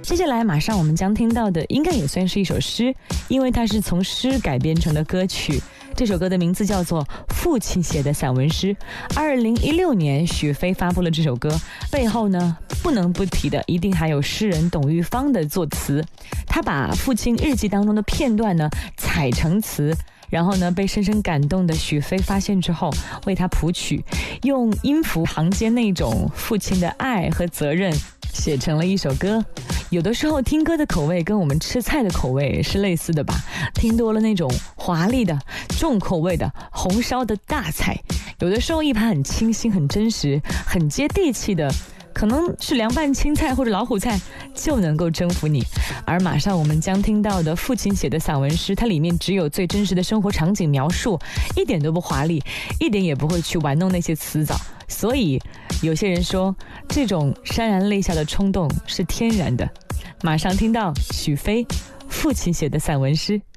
接下来马上我们将听到的应该也算是一首诗，因为它是从诗改编成的歌曲。这首歌的名字叫做《父亲写的散文诗》。2016年许飞发布了这首歌，背后呢不能不提的一定还有诗人董玉芳的作词。他把父亲日记当中的片段呢采成词，然后呢被深深感动的许飞发现之后，为他谱曲，用音符行间那种父亲的爱和责任写成了一首歌。有的时候听歌的口味跟我们吃菜的口味是类似的吧，听多了那种华丽的重口味的红烧的大菜，有的时候一盘很清新很真实很接地气的，可能是凉拌青菜或者老虎菜就能够征服你。而马上我们将听到的父亲写的散文诗，它里面只有最真实的生活场景描述，一点都不华丽，一点也不会去玩弄那些词藻。所以有些人说这种潸然泪下的冲动是天然的。马上听到许飞父亲写的散文诗。